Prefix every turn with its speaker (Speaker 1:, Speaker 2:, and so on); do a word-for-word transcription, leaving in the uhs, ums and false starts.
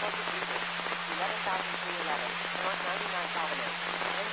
Speaker 1: North eleven thousand three hundred eleven, North ninety-nine Providence.